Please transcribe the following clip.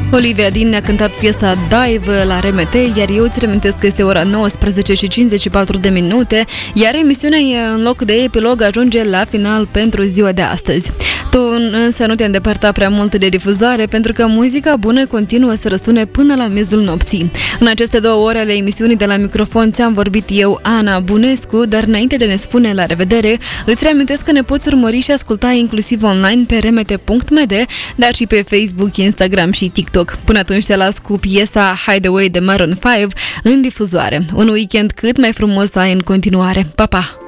Olivia Dean ne-a cântat piesa Dive la RMT, iar eu îți reamintesc că este ora 19 și 54 de minute, iar emisiunea în loc de epilog ajunge la final pentru ziua de astăzi. Tu însă nu te îndepărta prea mult de difuzoare, pentru că muzica bună continuă să răsune până la miezul nopții. În aceste 2 ore ale emisiunii de la microfon ți-am vorbit eu, Ana Bunescu, dar înainte de ne spune la revedere, îți reamintesc că ne poți urmări și asculta inclusiv online pe rmt.md, dar și pe Facebook, Instagram și TikTok. Până atunci te las cu piesa Hideaway de Maroon 5 în difuzoare. Un weekend cât mai frumos ai în continuare. Pa, pa!